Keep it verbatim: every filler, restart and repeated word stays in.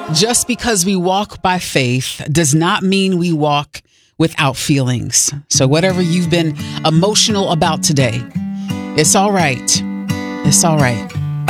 Just because we walk by faith does not mean we walk without feelings. So whatever you've been emotional about today, it's all right. It's all right.